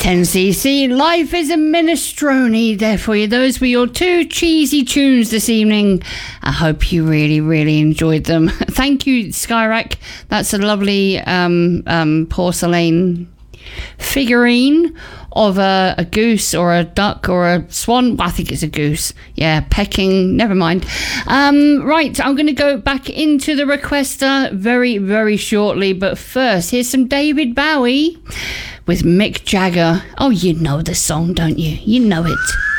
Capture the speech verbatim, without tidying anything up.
ten C C, Life is a Minestrone there for you. Those were your two cheesy tunes this evening. I hope you really, really enjoyed them. Thank you, Skyrack. That's a lovely um, um, porcelain figurine of a, a goose or a duck or a swan. I think it's a goose. Yeah, pecking. Never mind. Um, right, I'm going to go back into the requester very, very shortly. But first, here's some David Bowie with Mick Jagger. Oh, you know the song, don't you? You know it.